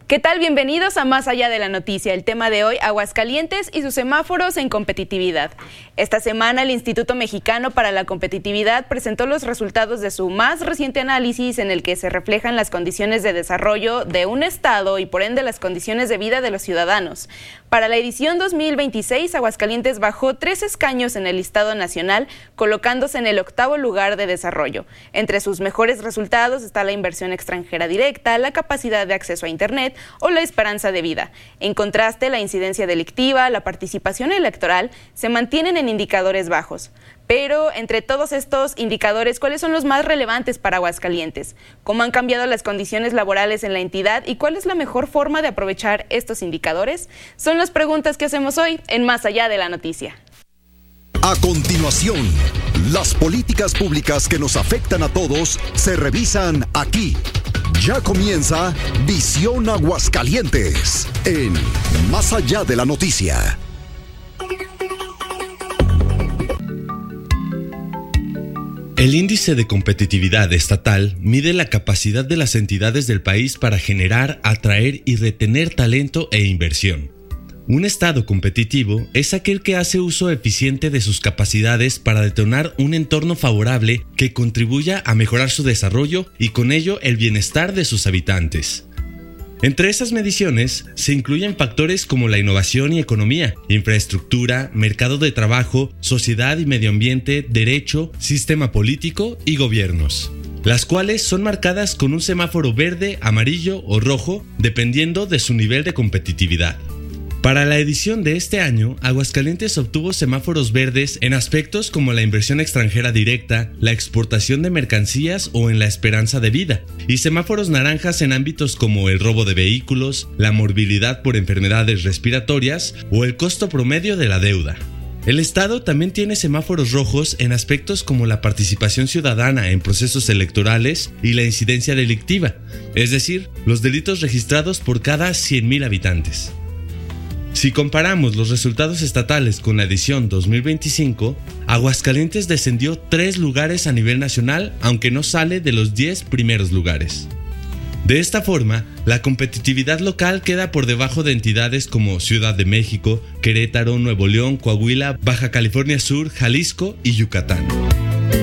¿Qué tal? Bienvenidos a Más Allá de la Noticia. El tema de hoy, Aguascalientes y sus semáforos en competitividad. Esta semana el Instituto Mexicano para la Competitividad presentó los resultados de su más reciente análisis en el que se reflejan las condiciones de desarrollo de un estado y por ende las condiciones de vida de los ciudadanos. Para la edición 2026, Aguascalientes bajó 3 escaños en el listado nacional, colocándose en el 8º lugar de desarrollo. Entre sus mejores resultados está la inversión extranjera directa, la capacidad de acceso a Internet o la esperanza de vida. En contraste, la incidencia delictiva, la participación electoral se mantienen en indicadores bajos. Pero entre todos estos indicadores, ¿cuáles son los más relevantes para Aguascalientes? ¿Cómo han cambiado las condiciones laborales en la entidad y cuál es la mejor forma de aprovechar estos indicadores? Son las preguntas que hacemos hoy en Más Allá de la Noticia. A continuación, las políticas públicas que nos afectan a todos se revisan aquí. Ya comienza Visión Aguascalientes en Más Allá de la Noticia. El índice de competitividad estatal mide la capacidad de las entidades del país para generar, atraer y retener talento e inversión. Un estado competitivo es aquel que hace uso eficiente de sus capacidades para detonar un entorno favorable que contribuya a mejorar su desarrollo y con ello el bienestar de sus habitantes. Entre esas mediciones se incluyen factores como la innovación y economía, infraestructura, mercado de trabajo, sociedad y medio ambiente, derecho, sistema político y gobiernos, las cuales son marcadas con un semáforo verde, amarillo o rojo dependiendo de su nivel de competitividad. Para la edición de este año, Aguascalientes obtuvo semáforos verdes en aspectos como la inversión extranjera directa, la exportación de mercancías o en la esperanza de vida, y semáforos naranjas en ámbitos como el robo de vehículos, la morbilidad por enfermedades respiratorias o el costo promedio de la deuda. El estado también tiene semáforos rojos en aspectos como la participación ciudadana en procesos electorales y la incidencia delictiva, es decir, los delitos registrados por cada 100,000 habitantes. Si comparamos los resultados estatales con la edición 2025, Aguascalientes descendió 3 lugares a nivel nacional, aunque no sale de los 10 primeros lugares. De esta forma, la competitividad local queda por debajo de entidades como Ciudad de México, Querétaro, Nuevo León, Coahuila, Baja California Sur, Jalisco y Yucatán.